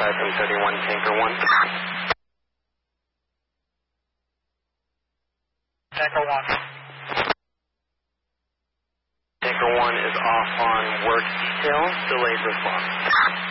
outside from 31 Tanker 1. Tanker 1. Tanker 1 is off on work detail, delayed response.